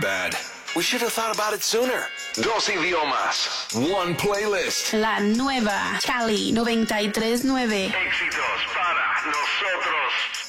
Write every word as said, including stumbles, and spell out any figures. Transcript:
Bad. We should have thought about it sooner. Dos idiomas. One playlist. La nueva Cali noventa y tres nueve. Éxitos para nosotros.